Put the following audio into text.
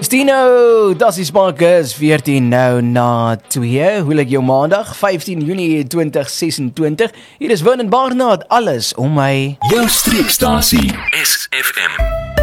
Agostino, das is Marcus, 14 nou na 2, hoe lyk jou maandag, 15 Junie 2026, hier is Win en Barnard, alles om my. Jou streekstasie, SFM.